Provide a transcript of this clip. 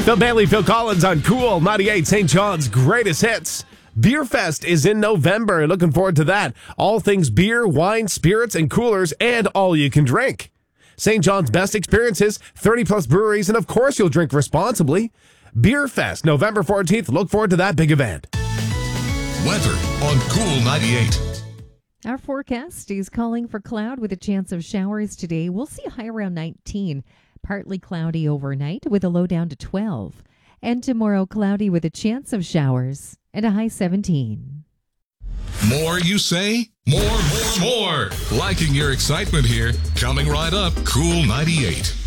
Phil Bailey, Phil Collins on Cool 98, St. John's greatest hits. Beer Fest is in November. Looking forward to that. All things beer, wine, spirits, and coolers, and all you can drink. St. John's best experiences, 30-plus breweries, and of course you'll drink responsibly. Beer Fest, November 14th. Look forward to that big event. Weather on Cool 98. Our forecast is calling for cloud with a chance of showers today. We'll see a high around 19. Partly cloudy overnight with a low down to 12. And tomorrow cloudy with a chance of showers and a high 17. More, you say? More. Liking your excitement here. Coming right up, Cool 98.